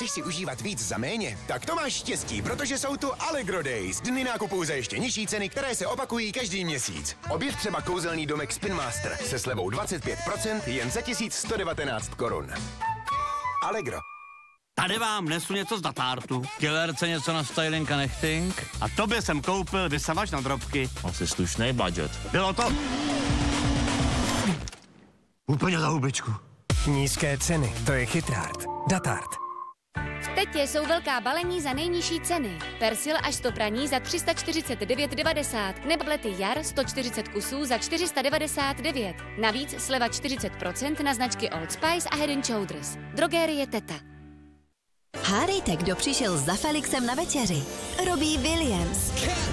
Chceš si užívat víc za méně? Tak to máš štěstí, protože jsou tu Allegro Days. Dny nákupů za ještě nižší ceny, které se opakují každý měsíc. Objev třeba kouzelný domek Spin Master se slevou 25% jen za 1119 korun. Allegro. Tady vám nesu něco z Datartu. Killerce něco na styling a nechting. A tobě jsem koupil vysavač na drobky. Asi slušný budget. Bylo to... úplně za hubičku. Nízké ceny, to je chytrát. Datart. V Tetě jsou velká balení za nejnižší ceny. Persil až 100 praní za 349,90. Nebo lety jar 140 kusů za 499. Navíc sleva 40% na značky Old Spice a Head & Shoulders. Drogérie Teta. Hádejte, kdo přišel za Felixem na večeři. Robbie Williams.